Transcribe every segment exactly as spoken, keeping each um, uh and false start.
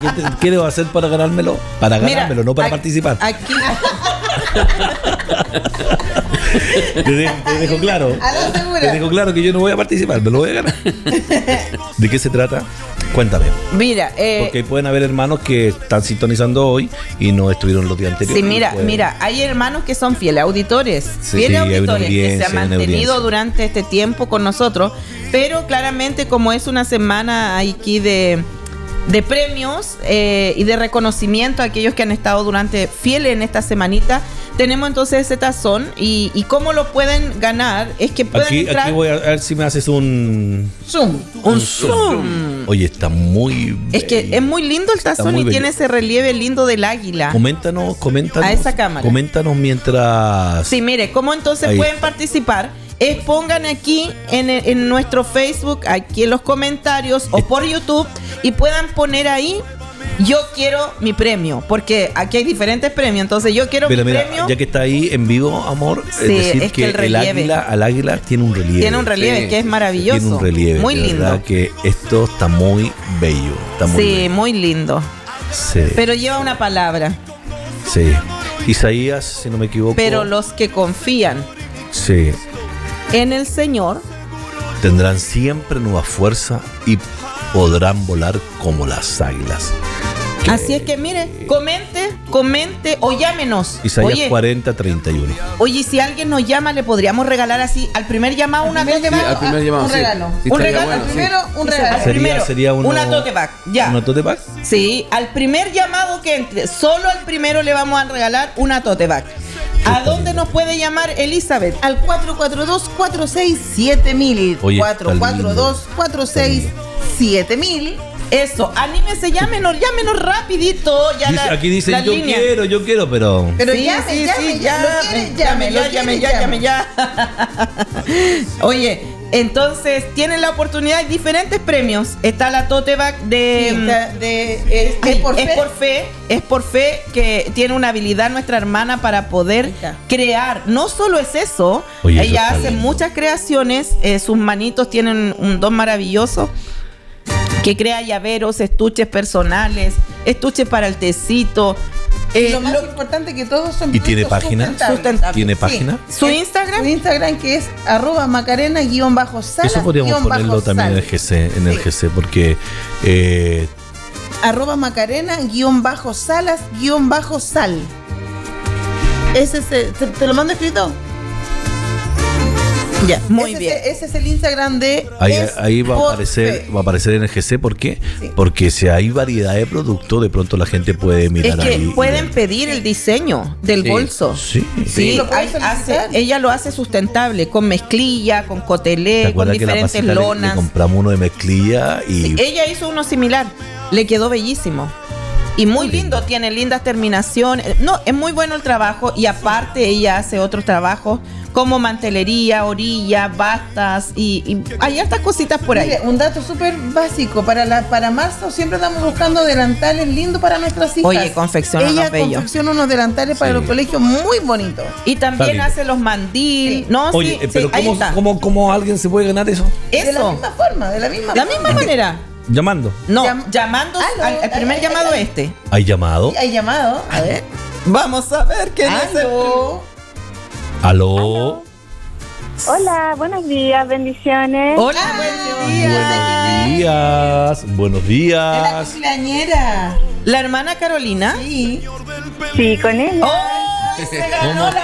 ¿Qué, te, ¿Qué debo hacer para ganármelo? Para ganármelo, Mira, no para aquí, participar. Aquí. Te, de, te dejo claro. Te dejo claro que yo no voy a participar, me lo voy a ganar. ¿De qué se trata? Cuéntame. Mira, eh, porque pueden haber hermanos que están sintonizando hoy y no estuvieron los días anteriores. Sí, mira, pueden... mira, hay hermanos que son fieles auditores, sí, fieles sí, auditores que se han mantenido audiencia. durante este tiempo con nosotros, pero claramente como es una semana aquí de, de premios eh, y de reconocimiento a aquellos que han estado durante fieles en esta semanita, tenemos entonces ese tazón y, y cómo lo pueden ganar es que pueden aquí, entrar... Aquí voy a ver si me haces un... Zoom. Un, un zoom. zoom. Oye, está muy... Es que es muy lindo el tazón y bello. Tiene ese relieve lindo del águila. Coméntanos, coméntanos. A esa cámara. Coméntanos mientras... Sí, mire, ¿cómo entonces Ahí. pueden participar? Es pongan aquí en, en nuestro Facebook, aquí en los comentarios o por YouTube y puedan poner ahí yo quiero mi premio, porque aquí hay diferentes premios, entonces yo quiero Pero mi mira, premio. Ya que está ahí en vivo, amor, sí, es decir es que, que el, el águila, al águila tiene un relieve. Tiene un relieve sí. que es maravilloso. Tiene un relieve. Muy de lindo. Verdad que esto está muy bello. Está muy sí, bello. muy lindo. Sí. Pero lleva una palabra. Sí. Isaías, si no me equivoco. Pero los que confían sí. en el Señor tendrán siempre nueva fuerza y podrán volar como las águilas. ¿Qué? Así es que mire, comente, comente o llámenos. Isaías oye, cuarenta, treinta y uno. Oye, si alguien nos llama, le podríamos regalar así al primer llamado una tote bag. Sí, al primer llamado, un sí. regalo. Sí, un regalo. bueno, al primero, sí. un regalo. Sería, primero, sería uno, una tote bag. Ya. ¿Una tote bag? Sí, al primer llamado que entre, solo al primero le vamos a regalar una tote bag. ¿A dónde nos puede llamar Elizabeth? Al cuatro cuatro dos, cuatro seis siete mil. cuatro cuatro dos, cuatro seis siete mil. Eso, anímese, llámenos, llámenos rapidito. Ya Dice, la, aquí dicen la yo línea. quiero, yo quiero, pero... Pero sí, llame, sí, llame, sí, llame, llame, llame, llame, llame, llame, llame, ya. Oye, entonces tienen la oportunidad de diferentes premios. Está la tote bag de, sí, está de es, es, por es fe. por fe, es por fe que tiene una habilidad nuestra hermana para poder crear. No solo es eso, Oye, ella eso hace lindo. muchas creaciones, eh, sus manitos tienen un don maravilloso. Que crea llaveros, estuches personales, estuches para el tecito. Eh, lo más lo, importante que todos son ¿Y tiene página? Sustentables. ¿Tiene página? Sí. ¿Su Instagram? Su Instagram que es arroba macarena guión bajo salas. Eso podríamos ponerlo también sal. en el G C, en el sí. G C, porque eh, arroba macarena guión bajo salas guión bajo sal. Ese se, te, te lo mando escrito. Ya, muy ese bien. Es, ese es el Instagram de. Ahí, ahí va a aparecer, va a aparecer en el G C. ¿Por qué? Sí. Porque si hay variedad de productos, de pronto la gente puede mirar es que ahí. Pueden pedir el diseño del sí. bolso. Sí, sí. sí lo hay, hace, ella lo hace sustentable, con mezclilla, con cotelé, con diferentes que lonas. Le, le compramos uno de mezclilla y. Sí, ella hizo uno similar. Le quedó bellísimo. Y muy lindo, lindo, tiene lindas terminaciones. No, es muy bueno el trabajo y aparte ella hace otros trabajos como mantelería, orilla, bastas y, y hay hartas cositas por ahí. Mire, un dato súper básico, para la para marzo siempre estamos buscando delantales lindos para nuestras hijas. Oye, confecciona ella unos bellos. confecciona unos delantales para sí. los colegios muy bonitos. Y también hace los mandil. Sí. No, Oye, sí, pero sí, ¿cómo, ¿cómo, ¿cómo alguien se puede ganar eso? Eso. De la misma forma, de la misma La forma. misma manera. Llamando. No, Llam llamando Aló, al, al primer ay, llamado ay, ay. este. ¿Hay llamado? Hay llamado. A ver. Vamos a ver quién es el... ¿Aló? ¿Aló? Hola, buenos días, bendiciones. Hola, buenos días. Buenos días. Buenos días. La cumpleañera. ¿La hermana Carolina? Sí. Sí, con ella. ¡Oh! Se ganó ¿Cómo la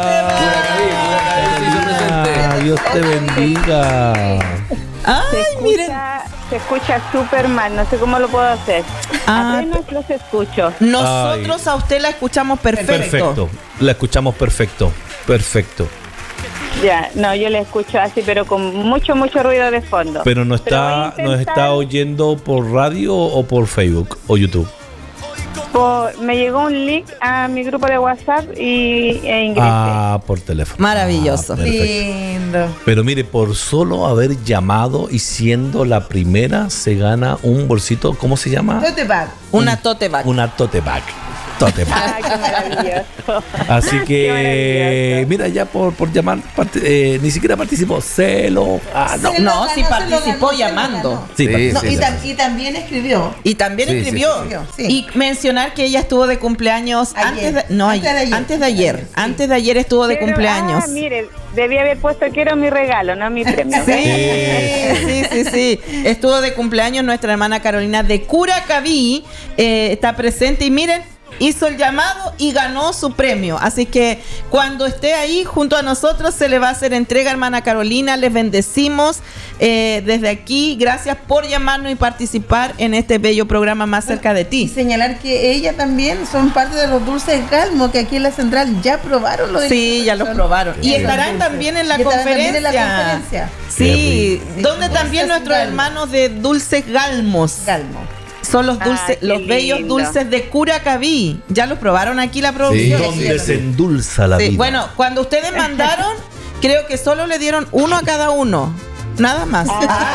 estás? Dios te bendiga. Ay, se escucha, miren. Se escucha súper mal, no sé cómo lo puedo hacer. Ah, Apenas los escucho. Nosotros Ay. a usted la escuchamos perfecto. Perfecto. La escuchamos perfecto. Perfecto. Ya, no, yo la escucho así, pero con mucho, mucho ruido de fondo. Pero no está, Pero voy a intentar- ¿nos está oyendo por radio o por Facebook o YouTube? Por- me llegó un link a mi grupo de WhatsApp y e ingresé. Ah, por teléfono. Maravilloso. Ah, perfecto. Lindo. Pero mire, por solo haber llamado y siendo la primera, se gana un bolsito, ¿cómo se llama? Tote bag. Una tote bag. Una tote bag. tótem. Ah, qué maravilloso. Así que, Qué mira, ya por, por llamar, part- eh, ni siquiera participó. Celo. Ah, no. Se lo No, ganó, sí se lo participó ganó, se lo llamando. ganó. Sí, Sí, participó. No, y, sí. tam- y también escribió. Y también Sí, sí, escribió. sí, sí. Y mencionar que ella estuvo de cumpleaños Ayer. antes de, no, Antes de ayer. antes de ayer. Sí. Antes de ayer estuvo de Quiero- cumpleaños. Ah, mire, debía haber puesto quiero mi regalo, no mi premio. Sí, sí, sí, sí. Estuvo de cumpleaños nuestra hermana Carolina de Curacaví. Eh, está presente y miren, hizo el llamado y ganó su premio. Así que cuando esté ahí junto a nosotros se le va a hacer entrega, hermana Carolina. Les bendecimos eh, desde aquí. Gracias por llamarnos y participar en este bello programa Más Cerca de Y Ti. señalar que ella también son parte de los dulces Galmo, que aquí en la central ya probaron los Sí, ya los probaron. Y estarán también en la Y estarán también conferencia. en la conferencia. Sí, Qué donde Dulces también nuestros Galmo. hermanos de Dulces Galmos. Galmo. Son los dulces, Ah, qué los bellos lindo. dulces de Curacaví. Ya los probaron aquí la producción. Sí, Donde se endulza la Sí, vida. bueno, cuando ustedes mandaron, creo que solo le dieron uno a cada uno. Nada más.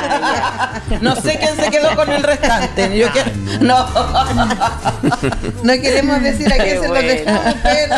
No sé quién se quedó con el restante. Yo que, no. No queremos decir a Qué quién se los bueno. dejamos, pero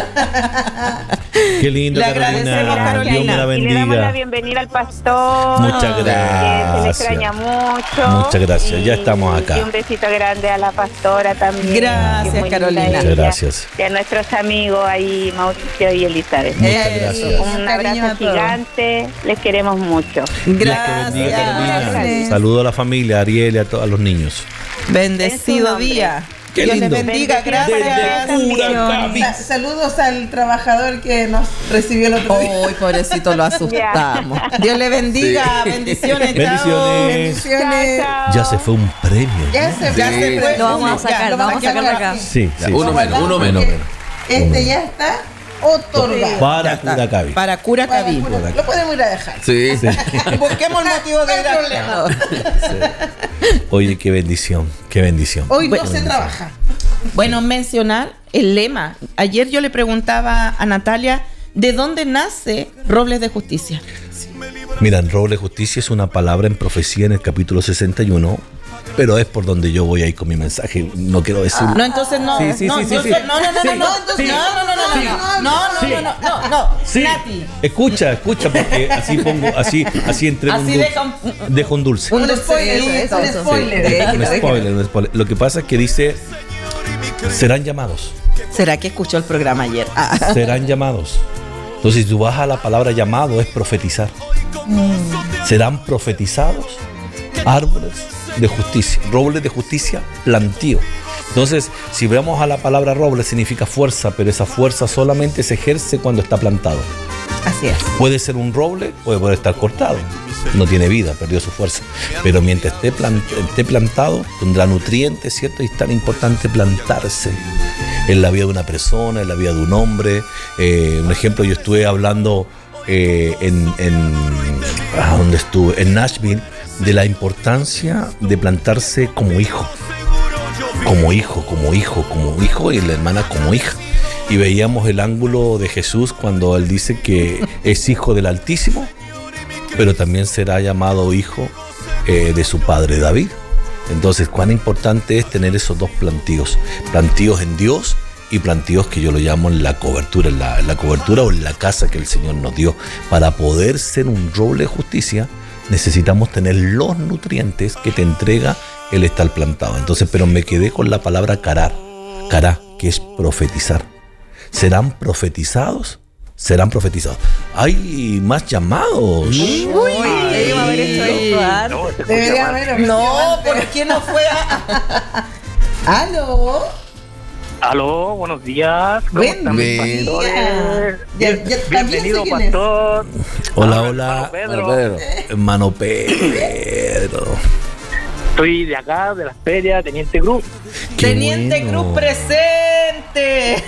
Qué lindo, Le Carolina. agradecemos, Carolina. Dios me la Y le damos la bendiga. bienvenida al pastor. Muchas Que se gracias. le extraña mucho. Muchas gracias, ya estamos acá. Y un besito grande a la pastora también. Gracias, que es muy linda Carolina. ella. Muchas gracias. Y a nuestros amigos ahí, Mauricio y Elizabeth. Muchas Eh, gracias. Un cariño abrazo a todos. gigante. Les queremos mucho. Dios te bendiga, Carolina. Gracias. Saludo a la familia, a Ariel y a todos los niños. Bendecido En su nombre. día. Qué Dios lindo. les bendiga. Bendiciones. Gracias. Desde Curacaví. sa- saludos al trabajador que nos recibió el otro día. Ay, pobrecito, lo asustamos. Dios le bendiga. Bendiciones. chao. Bendiciones. Bendiciones. Chao, chao. Ya se fue un premio. Ya se, ya Sí. se fue. Lo vamos a sacar, Ya, lo vamos a sacarlo sacar acá. aquí. Sí, Ya, sí. uno menos, uno menos. Porque Este ya está otorgado. Para Está. Curacaví. Para Curacaví. Para cura- Lo podemos ir a dejar. Sí. Busquemos el motivo de ir No hay a problema. Oye, qué bendición, qué bendición. Hoy no Bueno. se trabaja. Bueno, mencionar el lema. Ayer yo le preguntaba a Natalia, ¿de dónde nace Robles de Justicia? Mira, roble justicia es una palabra en profecía en el capítulo sesenta y uno, pero es por donde yo voy ahí con mi mensaje. No quiero decirlo. No, entonces no. Sí, sí, no, sí, sí, yo sí. soy- no, no, no, Sí, no, no, entonces sí, no, no, no, no, sí, no, no, no, sí. no, no, no, no, Sí, Nati. escucha, escucha, porque así pongo, así, así entrego un Así dulce. deja un- Dejo un dulce. Un Un spoiler, eso, un eso, eso, spoiler. sí. un Déjelo, spoiler, déjelo. un spoiler. Lo que pasa es que dice, serán llamados, ¿Será que escuchó el programa ayer? Ah. serán llamados. Entonces, si tú vas a la palabra llamado, es profetizar. Serán profetizados árboles de justicia, robles de justicia plantío. Entonces, si vemos a la palabra roble, significa fuerza, pero esa fuerza solamente se ejerce cuando está plantado. Así es. Puede ser un roble, puede poder estar cortado. No tiene vida, perdió su fuerza. Pero mientras esté, plant- esté plantado, tendrá nutrientes, ¿cierto? Y es tan importante plantarse en la vida de una persona, en la vida de un hombre. Eh, un ejemplo, yo estuve hablando eh, en, en ah, ¿dónde estuve? En Nashville, de la importancia de plantarse como hijo. Como hijo, como hijo, como hijo, y la hermana como hija. Y veíamos el ángulo de Jesús cuando él dice que es hijo del Altísimo, pero también será llamado hijo eh, de su padre David. Entonces, cuán importante es tener esos dos plantíos, plantíos en Dios y plantíos que yo lo llamo en la cobertura, en la, en la cobertura o en la casa que el Señor nos dio. Para poder ser un roble de justicia, necesitamos tener los nutrientes que te entrega el estar plantado. Entonces, pero me quedé con la palabra carar, cará, que es profetizar. ¿Serán profetizados? Serán profetizados. Hay más llamados. Debimos haber hecho esto antes. Debería haber. No, ¿por qué no fue a...? Aló. Aló, buenos días. ¿Cómo Buen están mis día. pastores? Ya- Bien- ya- también bienvenido, sé quién es. pastor. Hola, Hola, hola. Pedro. Pedro. Hermano Pedro. Estoy de acá, de las ferias, Teniente Cruz. Qué Teniente bueno. Cruz presente.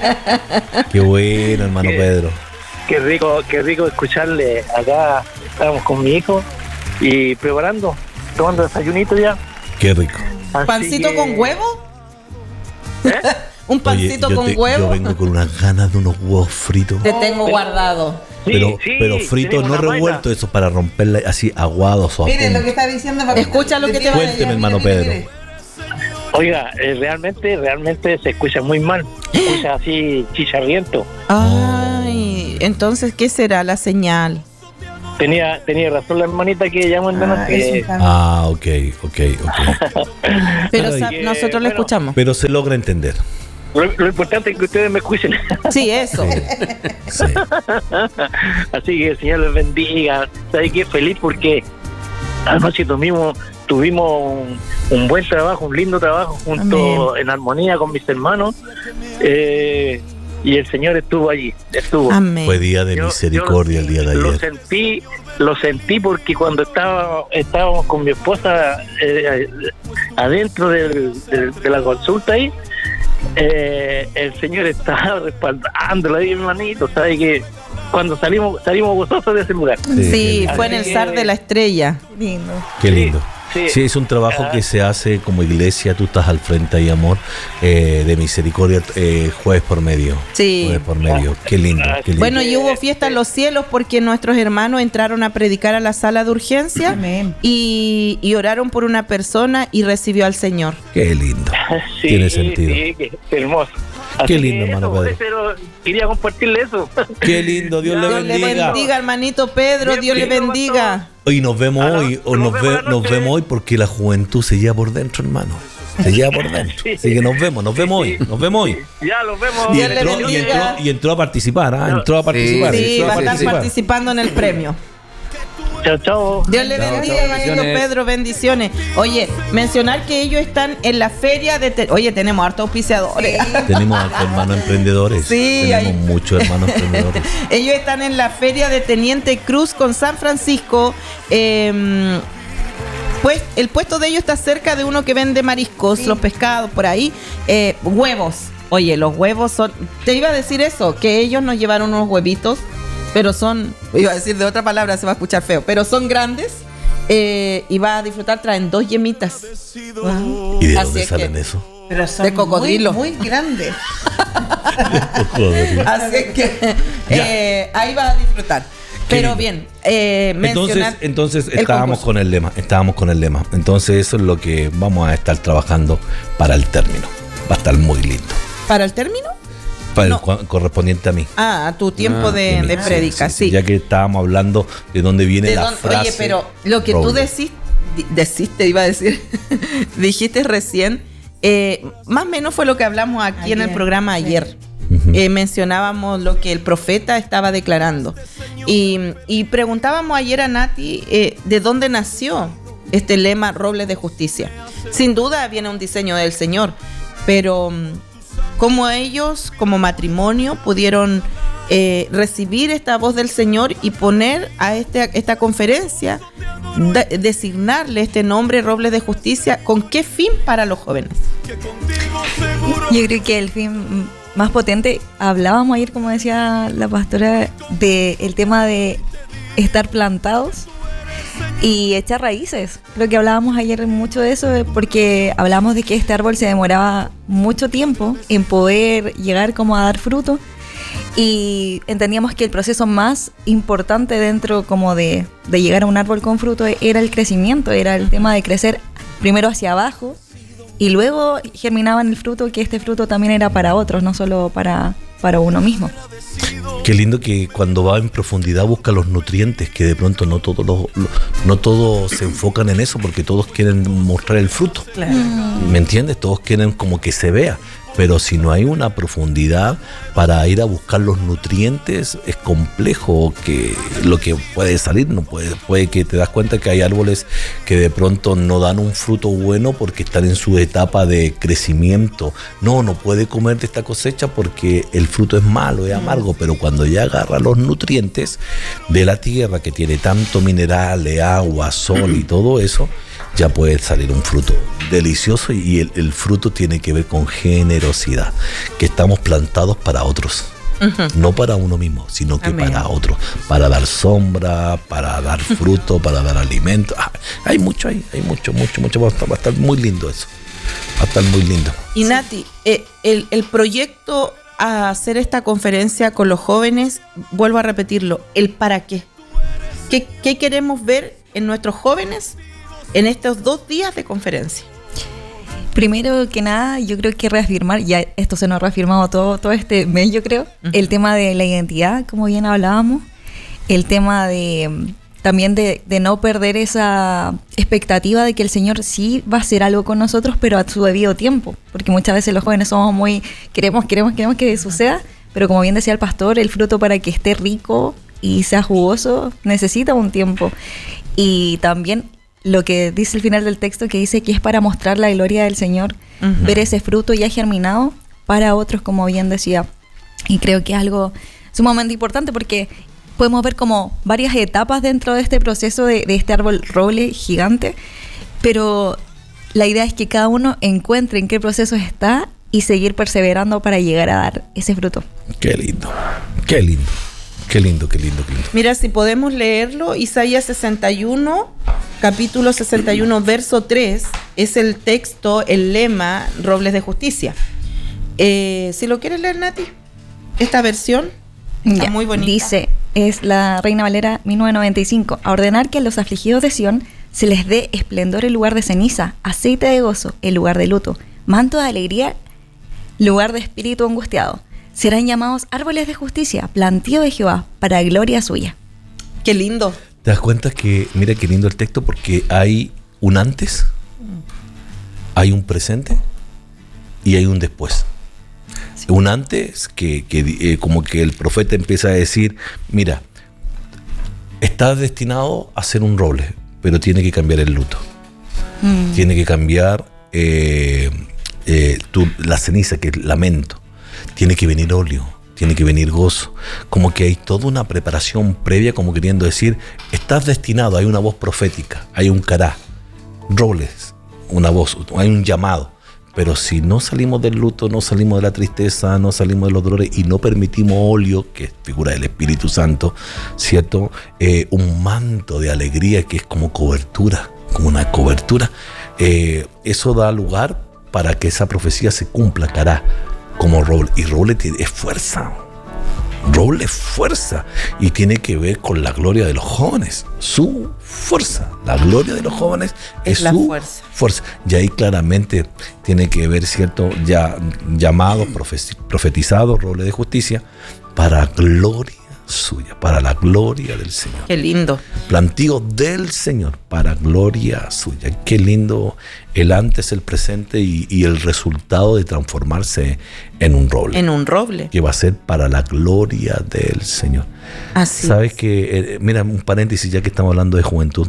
Qué bueno, hermano Qué- Pedro. Qué rico, qué rico escucharle. Acá estábamos con mi hijo y preparando, tomando desayunito ya. Qué rico. Así ¿Pancito que- con huevo? ¿Eh? ¿Un Oye, pancito yo con te- huevo? Yo vengo con unas ganas de unos huevos fritos. Te tengo guardado. Sí, pero sí, pero fritos, tenemos no una revueltos, eso para romperla así aguados o a Miren lo punto. que está diciendo. papá. Escucha lo que te va a Cuénteme, decir. hermano Pedro. Oiga, eh, realmente, realmente se escucha muy mal. escucha así chicharriento. Ay, entonces, ¿qué será la señal? Tenía, tenía razón la hermanita que llamó en Ah, que... eso también. Ah, ok, ok, ok. Pero Ay, sa- que, nosotros bueno. le escuchamos. Pero se logra entender. Lo, lo importante es que ustedes me escuchen. Sí, eso. Sí. Así que el Señor les bendiga. ¿Sabes qué? Feliz porque anoche tuvimos, tuvimos un, un buen trabajo, un lindo trabajo junto Amén. en armonía con mis hermanos. Eh, y el Señor estuvo allí, estuvo. Amén. Fue día de Yo- misericordia yo el día de Lo ayer. sentí, lo sentí porque cuando estaba, estábamos con mi esposa eh, adentro del, del- de la consulta ahí, eh, el Señor estaba respaldándola ahí, hermanito. ¿Sabe que cuando salimos salimos gozosos de ese lugar? Sí, Sí, fue en el Así Zar que- de la Estrella. Lindo. Qué Sí, lindo. sí. Sí, es un trabajo Ah. que se hace como iglesia, tú estás al frente ahí, amor, eh, de misericordia, eh, jueves por medio. Sí. Jueves por medio. Qué lindo, qué lindo. Bueno, y hubo fiesta en los cielos porque nuestros hermanos entraron a predicar a la sala de urgencia Amén. y, y oraron por una persona y recibió al Señor. Qué lindo. Sí, Tiene sentido. Sí, qué, qué hermoso. Qué Así lindo, que hermano eso, Pedro. pero quería compartirle eso. Qué lindo, Dios le Dios le bendiga. bendiga, hermanito Pedro, Bien, Dios le bien, bendiga. Hoy nos vemos Ah, no, hoy, o nos nos, vemos ve- la nos noche. vemos hoy porque la juventud se lleva por dentro, hermano. Se lleva por dentro. Sí. Así que nos vemos, nos vemos hoy, nos vemos hoy. Ya los vemos. Y Dios le entró, y, bendiga. entró, y entró a participar, ¿ah? Entró a participar. Sí, entró va a estar participar. participando en el premio. Chao, chao. Dios le Chao, bendiga, chao, hermanito bendiciones. Pedro, bendiciones. Oye, mencionar que ellos están en la feria de... te- Oye, tenemos hartos auspiciadores. Tenemos a hermanos emprendedores. Sí, Tenemos hay- muchos hermanos emprendedores. Ellos están en la feria de Teniente Cruz con San Francisco. Eh, pues el puesto de ellos está cerca de uno que vende mariscos, los pescados, por ahí. Eh, huevos. Oye, los huevos son... Te iba a decir eso, que ellos nos llevaron unos huevitos, pero son... Iba a decir de otra palabra, se va a escuchar feo, pero son grandes. Eh, y va a disfrutar, traen dos yemitas. ¿Y de Así dónde es salen que- eso? Pero son De cocodrilo. Muy, muy grandes. Joder. Así es que eh, ahí va a disfrutar. Qué Pero lindo. bien, eh, Entonces, mencionar entonces el estábamos concurso. con el lema, estábamos con el lema. Entonces eso es lo que vamos a estar trabajando para el término. Va a estar muy lindo. ¿Para el término? Para No. el cua- correspondiente a mí. Ah, a tu tiempo Ah, de, Sí, de sí, prédica, sí, sí. sí. Ya que estábamos hablando de dónde viene ¿De la dónde- frase. Oye, pero lo que tú roble. decís, di- deciste, iba a decir, dijiste recién, eh, más o menos fue lo que hablamos aquí en el Ayer, programa sí. ayer. Ujú. Eh, mencionábamos lo que el profeta estaba declarando. Y, y preguntábamos ayer a Nati eh, de dónde nació este lema Robles de Justicia. Sin duda viene un diseño del Señor, pero mm, cómo ellos como matrimonio pudieron eh, recibir esta voz del Señor y poner a este, esta conferencia, da- designarle este nombre Robles de Justicia, ¿con qué fin para los jóvenes? Yo creo que el fin más potente, hablábamos ayer, como decía la pastora, del tema de estar plantados y echar raíces. Creo que hablábamos ayer mucho de eso, porque hablamos de que este árbol se demoraba mucho tiempo en poder llegar como a dar fruto, y entendíamos que el proceso más importante dentro como de, de llegar a un árbol con fruto era el crecimiento, era el tema de crecer primero hacia abajo y luego germinaban el fruto, que este fruto también era para otros, no solo para, para uno mismo. Qué lindo que cuando va en profundidad busca los nutrientes, que de pronto no todos los, lo- no todos se enfocan en eso, porque todos quieren mostrar el fruto. Claro. ¿Me entiendes? Todos quieren como que se vea. Pero si no hay una profundidad para ir a buscar los nutrientes, es complejo que lo que puede salir. No puede, puede que te das cuenta que hay árboles que de pronto no dan un fruto bueno porque están en su etapa de crecimiento. No, no puede comer de esta cosecha porque el fruto es malo, es amargo. Pero cuando ya agarra los nutrientes de la tierra, que tiene tanto minerales, agua, sol y todo eso, ya puede salir un fruto delicioso, y el, el fruto tiene que ver con generosidad, que estamos plantados para otros, no para uno mismo, sino que Amén. para otros, para dar sombra, para dar fruto, para dar alimento. Ah, hay mucho ahí, hay mucho, mucho, mucho, va a estar, va a estar muy lindo eso, va a estar muy lindo. Y Nati, eh, el, el proyecto a hacer esta conferencia con los jóvenes, vuelvo a repetirlo, el para qué. ¿Qué, qué queremos ver en nuestros jóvenes en estos dos días de conferencia? Primero que nada, yo creo que reafirmar, ya esto se nos ha reafirmado todo, todo este mes, yo creo, uh-huh. el tema de la identidad, como bien hablábamos, el tema de también de, de no perder esa expectativa de que el Señor sí va a hacer algo con nosotros, pero a su debido tiempo, porque muchas veces los jóvenes somos muy, queremos, queremos, queremos que suceda, pero como bien decía el pastor, el fruto para que esté rico y sea jugoso necesita un tiempo. Y también lo que dice el final del texto, que dice que es para mostrar la gloria del Señor, uh-huh. ver ese fruto ya germinado para otros, como bien decía. Y creo que es algo sumamente importante porque podemos ver como varias etapas dentro de este proceso de, de este árbol roble gigante, pero la idea es que cada uno encuentre en qué proceso está y seguir perseverando para llegar a dar ese fruto. Qué lindo, qué lindo. Qué lindo, qué lindo, qué lindo. Mira, si podemos leerlo, Isaías sesenta y uno, capítulo sesenta y uno, verso tres, es el texto, el lema, Robles de Justicia. Eh, si lo quieres leer, Nati, esta versión está ya, muy bonita. Dice, es la Reina Valera mil novecientos noventa y cinco, a ordenar que a los afligidos de Sión se les dé esplendor en lugar de ceniza, aceite de gozo en lugar de luto, manto de alegría, lugar de espíritu angustiado. Serán llamados árboles de justicia, plantío de Jehová, para gloria suya. Qué lindo. ¿Te das cuenta que, mira qué lindo el texto, porque hay un antes, hay un presente y hay un después? Sí. Un antes que, que eh, como que el profeta empieza a decir, mira, estás destinado a ser un roble, pero tiene que cambiar el luto. Mm. Tiene que cambiar eh, eh, tu, la ceniza, que es lamento. Tiene que venir óleo, tiene que venir gozo. Como que hay toda una preparación previa, como queriendo decir, estás destinado, hay una voz profética, hay un cará, robles, una voz, hay un llamado. Pero si no salimos del luto, no salimos de la tristeza, no salimos de los dolores y no permitimos óleo, que es figura del Espíritu Santo, ¿cierto? Eh, un manto de alegría que es como cobertura, como una cobertura. Eh, eso da lugar para que esa profecía se cumpla, cará. Como roble, y roble es fuerza, roble es fuerza, y tiene que ver con la gloria de los jóvenes, su fuerza, la gloria de los jóvenes es, es la su fuerza. fuerza, y ahí claramente tiene que ver, cierto, ya llamados, profetizados, roble de justicia, para gloria suya, para la gloria del Señor. Qué lindo. Plantío del Señor, para gloria suya. Qué lindo el antes, el presente y, y el resultado de transformarse en un roble. En un roble. Que va a ser para la gloria del Señor. Así Sabes es. que, eh, mira, un paréntesis ya que estamos hablando de juventud.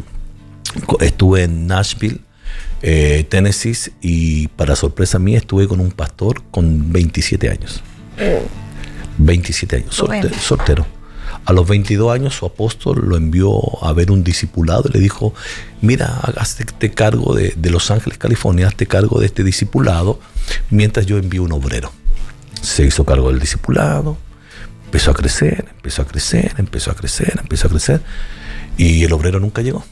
Estuve en Nashville, eh, Tennessee, y para sorpresa mía estuve con un pastor con veintisiete años. Oh. veintisiete años, soltero. soltero. A los veintidós años su apóstol lo envió a ver un discipulado y le dijo, mira, hazte cargo de, de Los Ángeles, California, hazte cargo de este discipulado mientras yo envío un obrero. Se hizo cargo del discipulado, empezó a crecer, empezó a crecer, empezó a crecer, empezó a crecer y el obrero nunca llegó.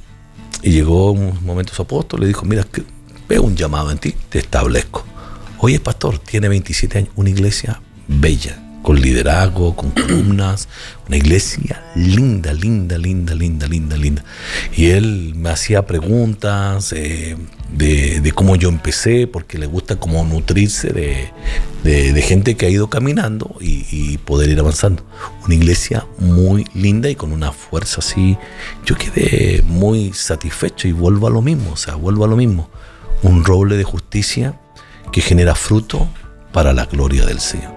Y llegó un momento su apóstol, le dijo, mira, veo un llamado en ti, te establezco. Oye, pastor, tiene veintisiete años, una iglesia bella, con liderazgo, con columnas, una iglesia linda, linda, linda, linda, linda, linda. Y él me hacía preguntas eh, de, de cómo yo empecé, porque le gusta como nutrirse de, de, de gente que ha ido caminando y, y poder ir avanzando. Una iglesia muy linda y con una fuerza así. Yo quedé muy satisfecho y vuelvo a lo mismo, o sea, vuelvo a lo mismo. Un roble de justicia que genera fruto para la gloria del Señor.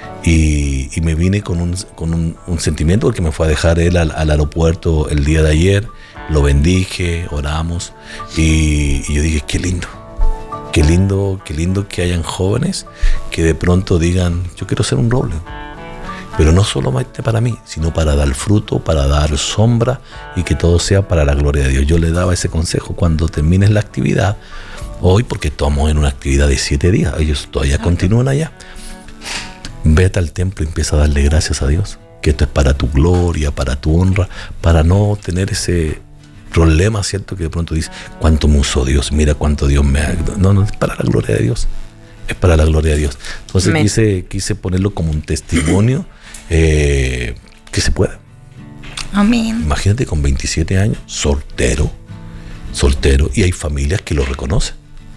Y, y me vine con, un, con un, un sentimiento porque me fue a dejar él al, al aeropuerto el día de ayer, lo bendije, oramos y, y yo dije, qué lindo, qué lindo, qué lindo que hayan jóvenes que de pronto digan, yo quiero ser un roble, pero no solamente para mí, sino para dar fruto, para dar sombra y que todo sea para la gloria de Dios. Yo le daba ese consejo cuando termines la actividad, hoy porque estamos en una actividad de siete días, ellos todavía okay. continúan allá. Vete al templo y empieza a darle gracias a Dios, que esto es para tu gloria, para tu honra, para no tener ese problema, ¿cierto? Que de pronto dices, ¿cuánto me usó Dios? Mira cuánto Dios me ha... No, no, es para la gloria de Dios, es para la gloria de Dios. Entonces quise, quise ponerlo como un testimonio eh, que se puede. Amén. Imagínate con veintisiete años, soltero, soltero, y hay familias que lo reconocen.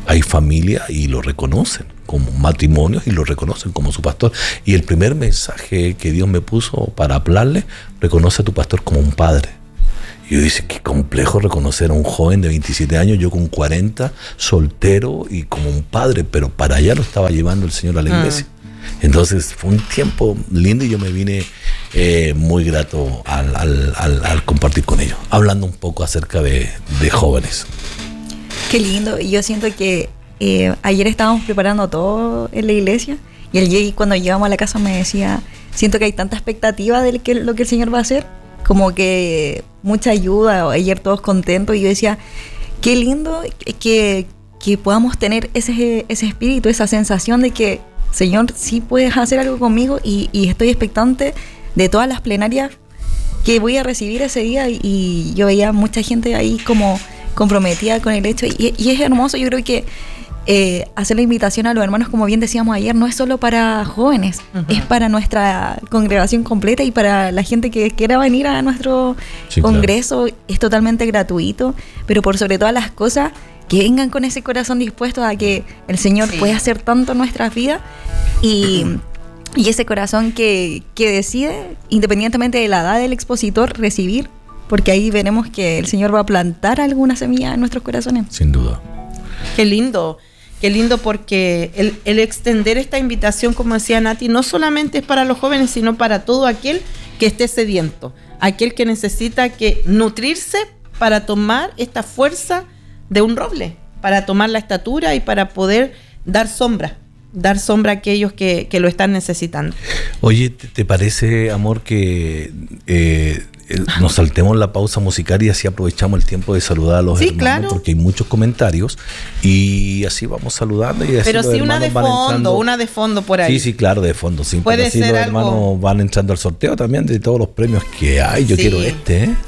Hay familias y lo reconocen como matrimonios y lo reconocen como su pastor. Y el primer mensaje que Dios me puso para hablarle, reconoce a tu pastor como un padre. Y yo dije, qué complejo reconocer a un joven de veintisiete años, yo con cuarenta, soltero y como un padre, pero para allá lo estaba llevando el Señor a la iglesia. Mm. Entonces fue un tiempo lindo y yo me vine eh, muy grato al, al, al, al compartir con ellos, hablando un poco acerca de, de jóvenes. Qué lindo. Y yo siento que eh, ayer estábamos preparando todo en la iglesia y el Jay cuando llegamos a la casa me decía, siento que hay tanta expectativa de que, lo que el Señor va a hacer, como que mucha ayuda, ayer todos contentos, y yo decía, qué lindo que, que podamos tener ese, ese espíritu, esa sensación de que, Señor, sí puedes hacer algo conmigo, y, y estoy expectante de todas las plenarias que voy a recibir ese día, y, y yo veía mucha gente ahí como comprometida con el hecho, y, y es hermoso. Yo creo que Eh, hacer la invitación a los hermanos, como bien decíamos ayer, no es solo para jóvenes, uh-huh. es para nuestra congregación completa y para la gente que quiera venir a nuestro sí, congreso, claro. Es totalmente gratuito, pero por sobre todas las cosas, que vengan con ese corazón dispuesto a que el Señor sí. puede hacer tanto en nuestras vidas, y, y ese corazón que, que decide, independientemente de la edad del expositor, recibir, porque ahí veremos que el Señor va a plantar alguna semilla en nuestros corazones. Sin duda. Qué lindo. Qué lindo, porque el, el extender esta invitación, como decía Nati, no solamente es para los jóvenes, sino para todo aquel que esté sediento, aquel que necesita que nutrirse para tomar esta fuerza de un roble, para tomar la estatura y para poder dar sombra, dar sombra a aquellos que, que lo están necesitando. Oye, ¿te, te parece, amor, que eh, nos saltemos la pausa musical y así aprovechamos el tiempo de saludar a los sí, hermanos? Claro. Porque hay muchos comentarios y así vamos saludando. Y así pero sí una de fondo, entrando. una de fondo por ahí. Sí, sí, claro, de fondo. Sí, puede así ser los algo... hermanos van entrando al sorteo también de todos los premios que hay. Yo sí. quiero este, ¿eh?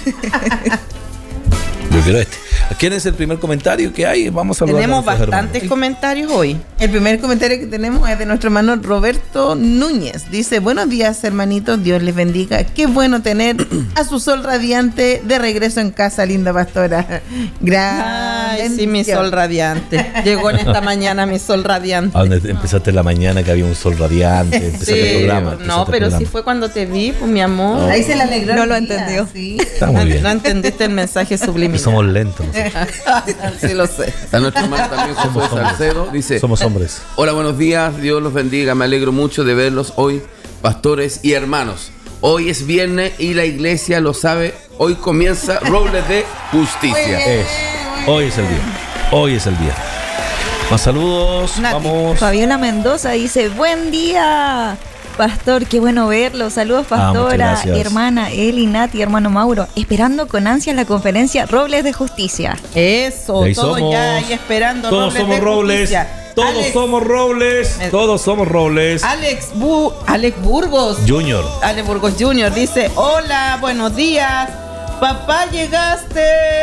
Yo quiero este. ¿Quién es el primer comentario que hay? Vamos a saludar. Tenemos bastantes el, comentarios hoy. El primer comentario que tenemos es de nuestro hermano Roberto Núñez. Dice, buenos días, hermanitos, Dios les bendiga. Qué bueno tener a su sol radiante de regreso en casa, linda pastora. Gran Ay, sí, mi sol radiante. Llegó en esta mañana mi sol radiante. ¿A dónde empezaste la mañana que había un sol radiante? Empezaste sí, el programa. No, pero programa. sí fue cuando te vi, pues mi amor. No. Ahí se le alegró. No lo entendió. Sí. Está muy bien. No entendiste el mensaje subliminal. Somos lentos. ¿No? Sí lo sé. A nuestro hermano también Josué Salcedo dice: somos hombres. Hola, buenos días, Dios los bendiga, me alegro mucho de verlos hoy, pastores y hermanos. Hoy es viernes y la iglesia lo sabe. Hoy comienza Robles de Justicia. Es. Hoy es el día. Hoy es el día. Más saludos. Nati. Vamos. Fabiola Mendoza dice: buen día, pastor, qué bueno verlo. Saludos, pastora, ah, hermana Eli, Nati, hermano Mauro. Esperando con ansias la conferencia Robles de Justicia. Eso, ahí todos somos, ya ahí esperando todos Robles somos de Robles. Justicia. Todos Alex, somos Robles. eh, Todos somos Robles. Alex, Bu, Alex Burgos. Junior. Alex Burgos Junior dice: hola, buenos días. Papá, llegaste.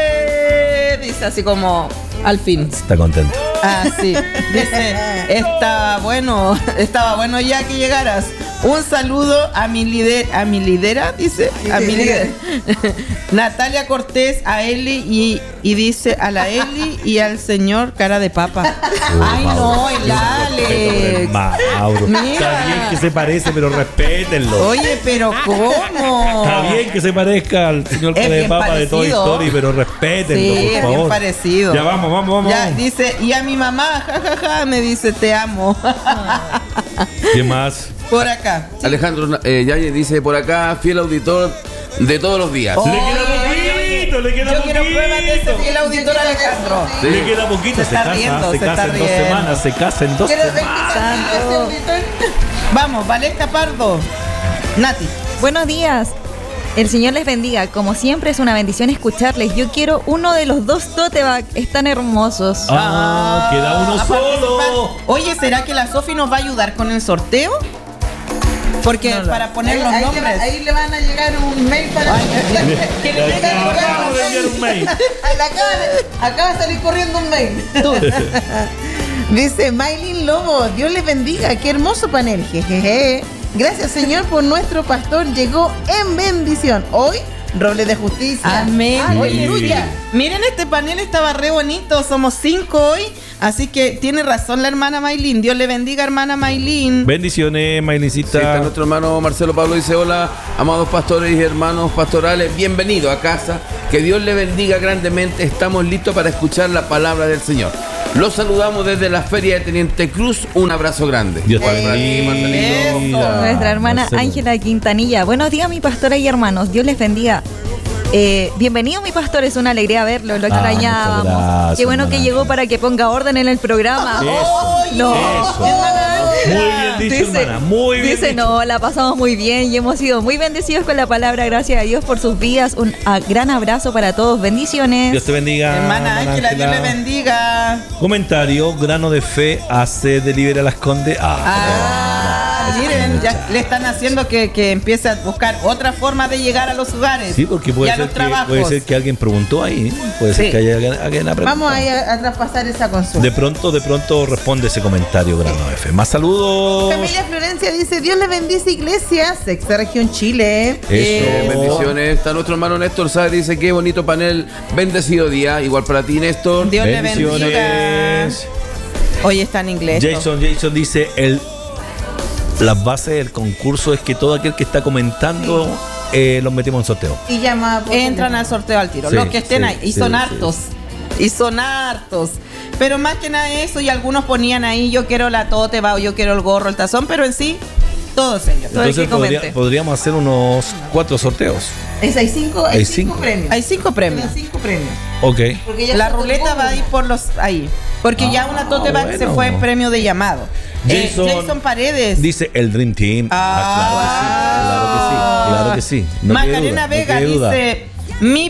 Dice así como al fin. Está contento. Ah, sí. Dice, está bueno, estaba bueno ya que llegaras. Un saludo a mi líder, a mi lidera, dice, a mi líder. Natalia Cortés, a Eli y, y dice a la Eli y al señor cara de papa. Uh, Ay, Mauro, no, el Alex. Mauro. Mira. Está bien que se parece, pero respétenlo. Oye, pero ¿cómo? Está bien que se parezca al señor cara de papa parecido. De Toy Story, pero respétenlo, sí, por favor. Es bien parecido. Ya vamos, vamos, vamos. Ya, dice, y a mi mamá, jajaja, ja, ja, me dice, te amo. ¿Qué más? Por acá. Sí. Alejandro eh, Yaye dice por acá, fiel auditor de todos los días. Oh, le queda poquito, le queda yo poquito. quiero pruebas de ese fiel auditor Alejandro. Sí. Le queda poquito, se, se casa, riendo, se, se casa en riendo. dos semanas, se casa en dos semanas. Vamos, Valeta Pardo. Nati. Buenos días. El Señor les bendiga. Como siempre es una bendición escucharles. Yo quiero uno de los dos tote bag. Están hermosos. Ah, ah queda uno solo. Oye, ¿será que la Sofi nos va a ayudar con el sorteo? Porque no, no. para poner ahí, los ahí nombres. Le va, ahí le van a llegar un mail para Ay, que le llegue un mail. Acaba de salir corriendo un mail. Dice Maylin Lobo, Dios les bendiga. Qué hermoso panel. Jejeje. Gracias, Señor, por nuestro pastor. Llegó en bendición. Hoy, Robles de Justicia. Amén. Aleluya. Miren, este panel estaba re bonito. Somos cinco hoy. Así que tiene razón la hermana Maylin. Dios le bendiga, hermana Maylin. Bendiciones, Maylincita. Sí, está nuestro hermano Marcelo Pablo, dice: hola, amados pastores y hermanos pastorales, bienvenido a casa, que Dios le bendiga grandemente, estamos listos para escuchar la palabra del Señor. Los saludamos desde la Feria de Teniente Cruz, un abrazo grande. Dios te bendiga. Nuestra hermana Marcelo. Ángela Quintanilla. Buenos días, mi pastora y hermanos, Dios les bendiga. Eh, bienvenido, mi pastor, es una alegría verlo, lo extrañábamos. Ah, Qué bueno que llegó para que ponga orden en el programa. Eso, oh, no. eso. Muy bien dicho, dice, hermana, muy bien Dice, dicho. no, la pasamos muy bien y hemos sido muy bendecidos con la palabra. Gracias a Dios por sus vidas. Un a, gran abrazo para todos. Bendiciones. Dios te bendiga. Hermana Ángela, Dios le bendiga. Comentario: grano de fe hace de Libera Las Condes. Ah, Ah, miren, ya le están haciendo que, que empiece a buscar otra forma de llegar a los hogares. sí, porque y puede a ser, los que, trabajos. puede ser que alguien preguntó ahí. Puede ser Sí. que haya alguien, alguien ha preguntado. Vamos ahí a, a traspasar esa consulta. De pronto, de pronto responde ese comentario, grano de fe. Más saludos. Familia Florencia dice: Dios le bendice, iglesia, sexta región Chile. Eso. Eh, bendiciones. Está nuestro hermano Néstor Sáez, dice: qué bonito panel, bendecido día. Igual para ti, Néstor. Dios le bendiga. Bendiciones. Hoy está en inglés. Jason, Jason dice: el, las bases del concurso es que todo aquel que está comentando eh, los metemos en sorteo. Y llama por Entran teléfono. al sorteo al tiro. Sí, los que estén sí, ahí. Y sí, son sí. hartos. Y son hartos. Pero más que nada eso, y algunos ponían ahí: yo quiero la tote, va, o yo quiero el gorro, el tazón, pero en sí, todos ellos. Todo el Entonces que comente. podría- podríamos hacer unos cuatro sorteos. Es, hay cinco, hay Hay cinco, cinco. premios. Hay cinco premios. Hay cinco premios. Ok. Porque ya La se ruleta otorgó va a ir uno. por los ahí. Porque ya una tote bag bueno. se fue en premio de llamado. Eh, Jason, Jason Paredes. Dice el Dream Team. Ah, claro que sí. Claro que sí. Claro que sí. No quede Macarena duda, no Vega quede duda. dice: mi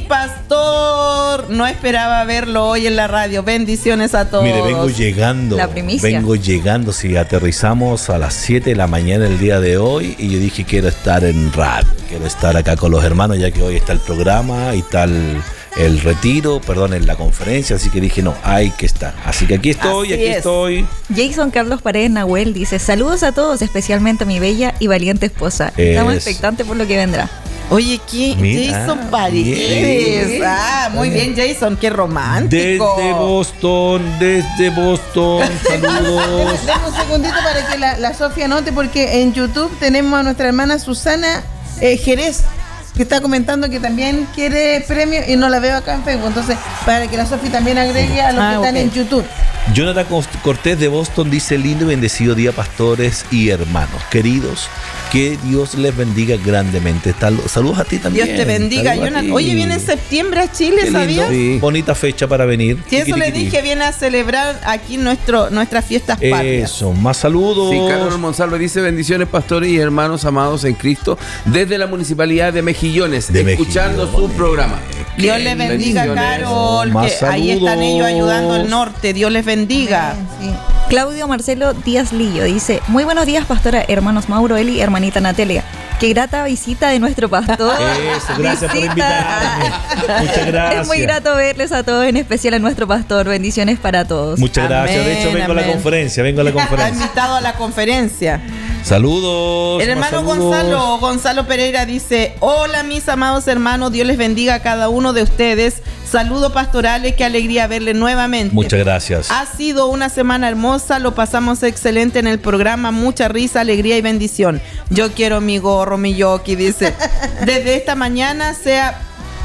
pastor, no esperaba verlo hoy en la radio. Bendiciones a todos. Mire, vengo llegando. La primicia. Vengo llegando. Si aterrizamos a las siete de la mañana el día de hoy, y yo dije: quiero estar en radio, quiero estar acá con los hermanos, ya que hoy está el programa y está el, el retiro, perdón, en la conferencia. Así que dije: no, hay que estar. Así que aquí estoy, Así aquí es. estoy. Jason Carlos Paredes Nahuel dice: saludos a todos, especialmente a mi bella y valiente esposa. Estamos Es. expectantes por lo que vendrá. Oye, ¿qué? Mira, Jason Paredes. bien. Ah, muy bien, Jason, qué romántico. Desde Boston, desde Boston, saludos. Dame un segundito para que la, la Sofía anote, porque en YouTube tenemos a nuestra hermana Susana eh, Jerez, que está comentando que también quiere premio y no la veo acá en Facebook. Entonces, para que la Sofía también agregue a los Ah, que están ok. en YouTube. Jonathan Cortés de Boston dice: lindo y bendecido día, pastores y hermanos queridos, que Dios les bendiga grandemente. Tal- Saludos a ti también. Dios te bendiga, Saludos a Jonathan. ti. Oye, viene en septiembre a Chile, Qué lindo. ¿sabías? Sí. Bonita fecha para venir. Si eso le Tiquitiquití. dije, viene a celebrar aquí nuestro, nuestras fiestas patrias. Eso, más saludos. Sí, Carlos Monsalve dice: bendiciones, pastores y hermanos amados en Cristo, desde la municipalidad de Mejillones, De escuchando Mejillones. su programa. Dios les bendiga, Bendiciones. Carol, Más que ahí están saludos. ellos ayudando al norte. Dios les bendiga. Sí. Claudio Marcelo Díaz Lillo dice: muy buenos días, pastora, hermanos Mauro, Eli, hermanita Natalia. Qué grata visita de nuestro pastor. Eso, gracias por Visita. invitarme. Muchas gracias. Es muy grato verles a todos, en especial a nuestro pastor. Bendiciones para todos. Muchas gracias. De hecho, Amén, vengo a la amén. conferencia, vengo a la Está conferencia. invitado a la conferencia. Saludos. El más hermano saludos. Gonzalo, Gonzalo Pereira dice: hola mis amados hermanos, Dios les bendiga a cada uno de ustedes. Saludos pastorales, qué alegría verles nuevamente. Muchas gracias. Ha sido una semana hermosa, lo pasamos excelente en el programa, mucha risa, alegría y bendición. Yo quiero mi gorro, mi yoki, dice. Desde esta mañana sea...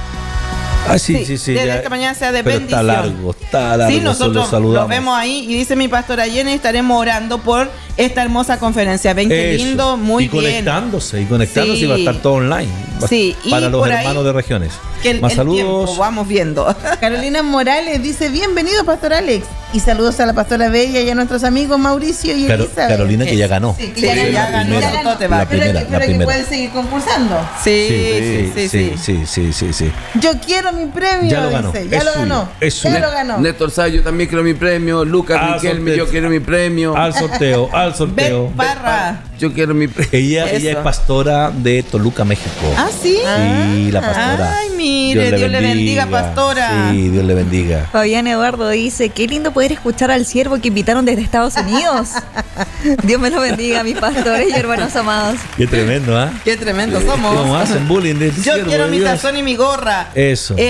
Ah, sí, sí, sí. Desde ya. esta mañana sea de Pero bendición. está largo, está largo. Sí, nosotros solo saludamos. los vemos ahí y dice mi pastora Jenny, estaremos orando por esta hermosa conferencia. Ven qué Eso. lindo, muy y bien. conectándose, y conectándose Sí. y va a estar todo online. Va- Sí, y para los por ahí, hermanos de regiones. Que el, Más el saludos. tiempo, vamos viendo. Carolina Morales dice: bienvenido, Pastor Alex. Y saludos a la pastora Bella y a nuestros amigos Mauricio y Caro- Elizabeth. Carolina, que ya ganó. Sí, que Sí, ya, ya ganó, ganó, ya su ganó. tote bag. La Pero primera, que- la pero que primera. puede seguir concursando. Sí, sí, sí, sí. sí, sí, sí, sí. Yo quiero mi premio, Ya lo ganó, dice. Ya es lo suyo, ganó. es Ya suyo. lo ganó. Néstor Sáez, yo también quiero mi premio. Lucas Ah, Riquelme, sorteo. yo quiero mi premio. Al sorteo, al sorteo. Bet Parra. Yo quiero mi premio. Ella, ella es Eso. pastora de Toluca, México. Ah, sí. Sí, la pastora. Ay, mire, Dios le bendiga, pastora. Sí, Dios le bendiga. Fabián Eduardo dice: qué lindo poder escuchar al siervo que invitaron desde Estados Unidos. Dios me lo bendiga, mis pastores y hermanos amados. Qué tremendo, ¿ah? Qué tremendo ¿Cómo somos. hacen bullying de este Yo siervo quiero de mi Dios? tazón y mi gorra. Eso. El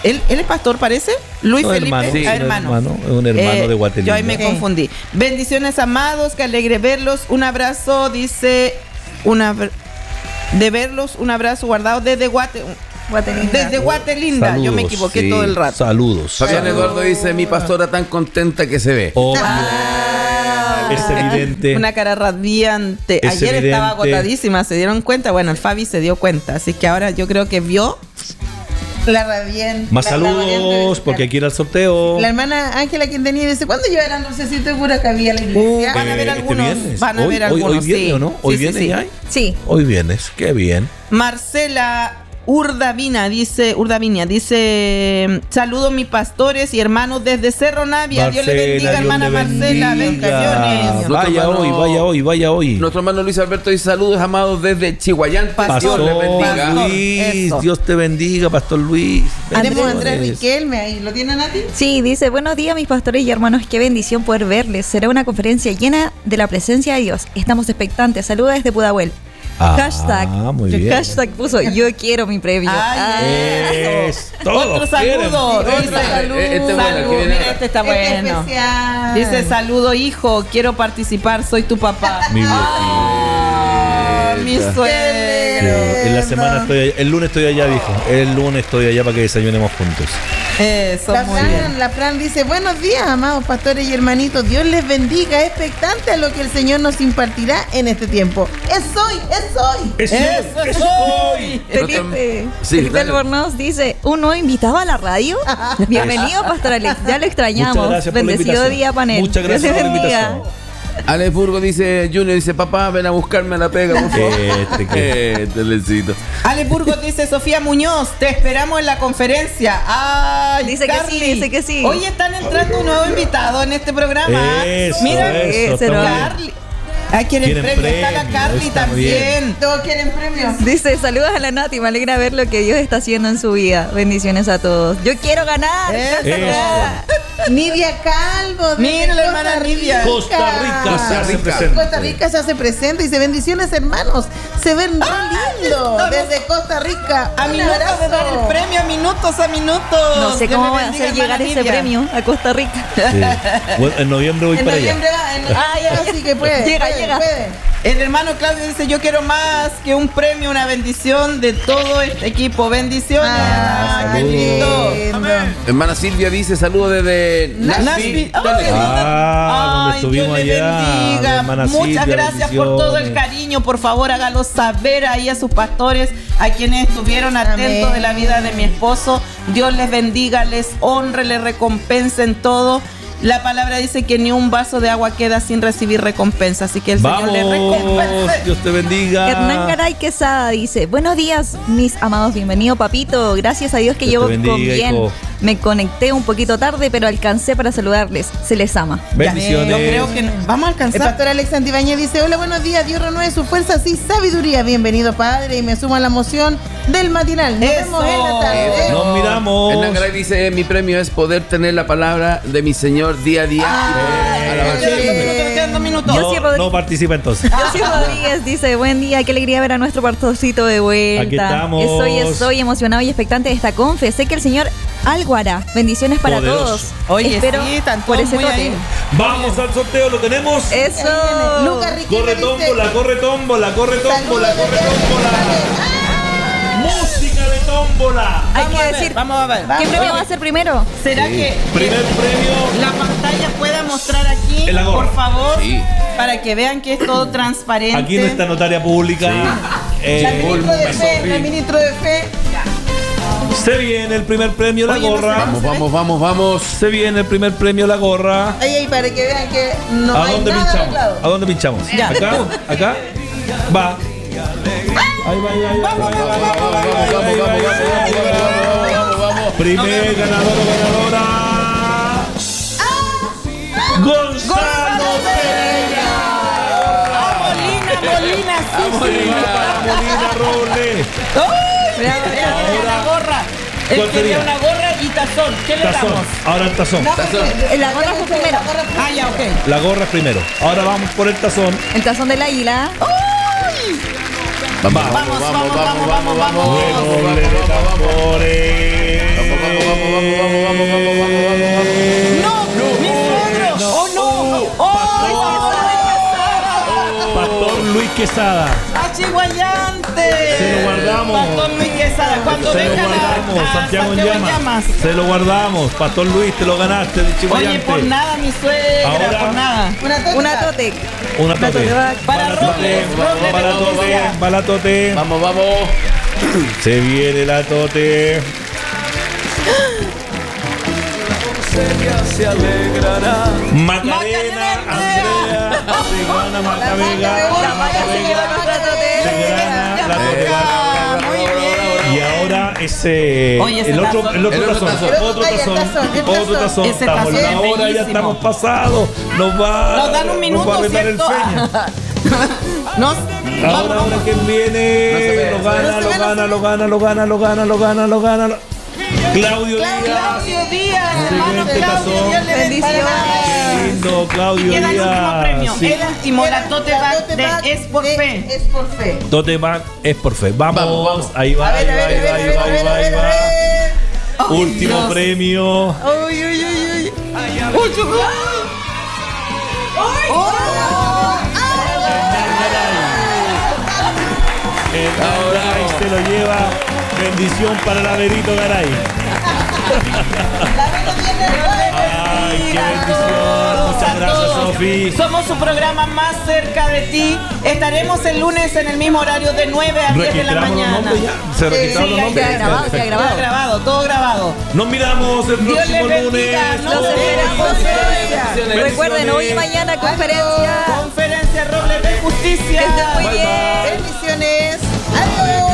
¿Él, él es pastor, parece? Luis No, Felipe, hermano, sí, ah, no, hermano. hermano, es un hermano de Guatelinda. Yo ahí me Sí. confundí. Bendiciones, amados, que alegre verlos. Un abrazo, dice, una de verlos, un abrazo guardado desde Guate, Guatelinda. desde Guatelinda. Saludos, Yo me equivoqué sí, todo el rato. Saludos. Fabián Eduardo dice, mi pastora tan contenta que se ve. Obvio. Ah, Es evidente. Una cara radiante. Es Ayer estaba evidente. agotadísima, ¿se dieron cuenta? Bueno, el Fabi se dio cuenta, así que ahora yo creo que vio. La radiante. Más la- la saludos, radiante- porque aquí era el sorteo. La hermana Ángela Quintanilla dice, ¿cuándo llevarán dulcecito de pura cabilla a la iglesia? Van a ver Eh, algunos, Este viernes. van a hoy, ver hoy- algunos, Hoy viene sí. o no? Hoy Sí, sí, viene sí. ya. Sí. Hoy vienes, qué bien. Marcela Urdavina dice, Urdavinia dice, saludos mis pastores y hermanos desde Cerro Navia. Dios le bendiga, Dios hermana le Marcela. bendiga. Bendiciones. Vaya Nuestro hoy, hermano- vaya hoy, vaya hoy. Nuestro hermano Luis Alberto dice, saludos amados desde Chihuayán. Pastor, Dios les bendiga. pastor. Luis, Eso. Dios te bendiga, Pastor Luis. Tenemos a Andrés Bendiciones. Riquelme ahí. ¿Lo tienen a ti? Sí, dice, buenos días mis pastores y hermanos, qué bendición poder verles. Será una conferencia llena de la presencia de Dios. Estamos expectantes. Saludos desde Pudahuel. Ah, hashtag. muy bien. Hashtag puso, yo quiero mi premio. Ay, Ah. Es, todos Otro quieren. saludo. Otro. Dice, Salud. Este es bueno, salud. que viene Mira, ahora. este está Este bueno. especial. Dice, saludo hijo, quiero participar, soy tu papá. Mi Ah, mi viejita. suegro. En la semana estoy allá, el lunes estoy allá, viejo. El lunes estoy allá para que desayunemos juntos. Eso, La muy bien. Fran, la Fran dice, buenos días, amados pastores y hermanitos. Dios les bendiga, expectante a lo que el Señor nos impartirá en este tiempo. Es hoy, es hoy. Eso es hoy. Felipe, Sí, Felipe dale. Albornoz dice, ¿un nuevo invitado a la radio? Bienvenido, Pastor Alex, ya lo extrañamos. Muchas gracias por la Bendecido invitación. día, panel. Muchas Dios gracias le por la bendiga. invitación. Alex Burgo dice, Junior dice, papá, ven a buscarme a la pega, por favor. Este, que- Este, Lecito. Ale Burgos dice, Sofía Muñoz, te esperamos en la conferencia. Ay, Dice que Carly. sí, dice que sí. Hoy están entrando un nuevo invitado en este programa. Eso, Mira, eso, ese está no. muy bien. Carly. Ah, quieren Quieren premio. Está la premio, Carly está muy también. Todos quieren premios. Dice, saludos a la Nati, me alegra ver lo que Dios está haciendo en su vida. Bendiciones a todos. Yo quiero ganar. Eso. Nidia Calvo. desde Mira la hermana Costa Nidia. Costa Rica Costa se hace Rica. presente. Costa Rica se hace presente y dice bendiciones hermanos. Se ven re lindo estamos desde Costa Rica. A Un minutos de abrazo. dar el premio, a minutos, a minutos. No sé Dios cómo le voy a bendiga, hacer llegar hermana ese Nidia. premio a Costa Rica. Sí. Bueno, en noviembre voy En para allá. noviembre va. En... Ah, ya, sí que puede. Llega, puede, llega. puede. El hermano Claudio dice, yo quiero más que un premio, una bendición de todo este equipo. Bendiciones. Ah, Ay, qué lindo. lindo. Hermana Silvia dice, saludos desde Nashville. Nashville. Ay, Tennessee. Ah, donde Ay, estuvimos Dios le allá, bendiga. la hermana Muchas Silvia, gracias por todo el bendiciones. cariño. Por favor, hágalo saber ahí a sus pastores, a quienes estuvieron atentos Amén. de la vida de mi esposo. Dios les bendiga, les honre, les recompense en todo. La palabra dice que ni un vaso de agua queda sin recibir recompensa, así que el Señor les Vamos, recompense. Dios te bendiga. Hernán Garay Quesada dice, buenos días mis amados, bienvenido papito, gracias a Dios que Dios yo te bendiga, con bien, hijo. me conecté un poquito tarde pero alcancé para saludarles, se les ama. Bendiciones. Yo creo que no- vamos a El alcanzar. pastor Alex Antibáñez dice, hola, buenos días, Dios renueve su fuerza y sabiduría. Bienvenido, Padre, y me sumo a la moción del matinal. Nos Eso. vemos en la tarde. Nos miramos. Hernán Garay dice, mi premio es poder tener la palabra de mi Señor día a día. y poder alabar su Quedan dos nombre. minutos, quedan dos minutos. Yo No, sí, Rodri- no participa entonces. José Rodríguez dice, buen día, qué alegría ver a nuestro pastorcito de vuelta. Aquí estamos. Estoy, estoy emocionado y expectante de esta confe. Sé que el Señor algo hará. Bendiciones para Poderoso. todos. Oye, Espero sí, están por todos ese muy tote. ahí. Vamos al sorteo, lo tenemos. Eso. Lucas Riquelme Corre dice, tómbola, corre tómbola, corre tómbola, saludos corre desde tómbola. Música de tómbola. Hay Vamos que a ver, decir, vamos a ver. ¿qué premio va a ser primero? ¿Será que Primer premio. la pantalla pueda mostrar aquí, En la gorra. por favor, Sí. para que vean que es todo transparente? Aquí nuestra notaria pública. Eh, La ministro de Fe, la ministro de Fe. se viene el primer premio, la Oye, no gorra. Vamos, vamos, vamos, vamos. Se viene el primer premio, la gorra. Ahí, ahí, para que vean que no ¿A hay dónde nada pinchamos? arreglado. ¿A dónde pinchamos? Ya. ¿Acá? ¿Acá? Va. Ahí va, ahí va, ahí va, ahí va, ahí va, ahí va, ahí va, ahí va, ahí va, ahí va, ahí va. Primer ganador o ganadora. Gonzalo Pereira. Molina, Molina, sí, Molina, Molina Robles. Mira, mira, mira, la gorra. Él ¿Cuál quería sería? una gorra y tazón. ¿Qué le Tazón. damos? Ahora el tazón. No, porque- La gorra fue primero. Ah, ya, ok. La gorra es primero. Ahora vamos por el tazón. El tazón del águila. Vamos, Vamos, vamos, vamos, vamos, vamos. Redoble de tambores. ¡No! ¡Mi suegro! ¡Oh, no! ¡Oh! Pastor Luis Quesada. ¡Achiguayante! Se lo guardamos. Pastor Luis Quesada. Cuando Se lo vengan guardamos. a, a Santiago en Santiago en llamas. Llamas. Se lo guardamos. Pastor Luis, te lo ganaste de Chihuayante. Oye, por nada, mi suegra, Ahora- por nada. Una tote. Una tote. Una tote. tote bag. Para Robles, Robles Para la de tote. Galicia. Para la tote. Vamos, vamos. Se viene la tote. Macarena, Andrea, se gana Marta Vega, La Maya se lleva nuestra se gana la tote Ah, bag. muy bien. Y ahora ese Oye, ese el otro tazón. el otro El otro tazón, tazón. otro Ay, el tazón, tazón, el otro tazón. tazón. Ese Estamos en tazón la es hora, ya bellísimo. estamos pasados. Nos va Nos dan un nos va a minuto, retar el ¿cierto? feña. Nos, Ahora, ahora quién viene, lo gana, lo gana, lo gana, lo gana, lo gana, lo gana, lo gana. lo- Claudio Díaz. Claudio Díaz, hermano Siguiente Claudio, tazón. Dios le bendiga. Qué lindo, Claudio Queda el último Díaz. premio, Sí. el último, la tote bag de Es por de Fe. Es por fe. Tote bag es por fe. Vamos, Vamos, vamos. ahí va, A ahí ver, a va, ver, ahí a va, ver, ahí va, a ahí ver, va, a ahí ver, a va. ver. Último Dios. premio. Uy, uy, uy, uy. Uy, chucu. Oh. El Garay se lo lleva. Bendición para la Verito Garay. Ay, qué bendición. Muchas gracias, Sofi. Somos su programa más cerca de ti. Estaremos el lunes en el mismo horario de nueve a diez de la Registramos los mañana. nombres ya. Se registraron Sí, los ahí nombres. queda grabado, queda grabado. Todo grabado, todo grabado. Nos miramos el Dios próximo les lunes. bendiga. Nos Los esperamos. Bendiciones. Recuerden, hoy y mañana conferencia. Conferencia Robles de Justicia. Que estén muy Bye, bien. bye. Bendiciones. Adiós.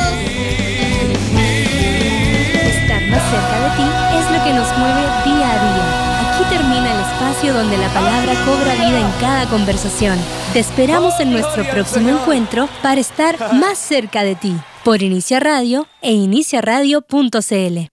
Estar más cerca de ti es lo que nos mueve día a día. Aquí termina el espacio donde la palabra cobra vida en cada conversación. Te esperamos en nuestro próximo encuentro para estar más cerca de ti. Por Inicia Radio e inicia radio punto c l.